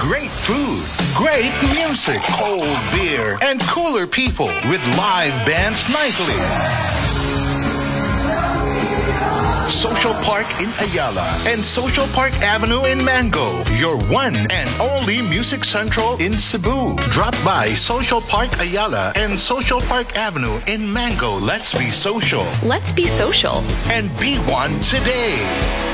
great food, great music, cold beer, and cooler people with live bands nightly. Social Park in Ayala and Social Park Avenue in Mango. Your one and only Music Central in Cebu. Drop by Social Park Ayala and Social Park Avenue in Mango. Let's be social. Let's be social. And be one today.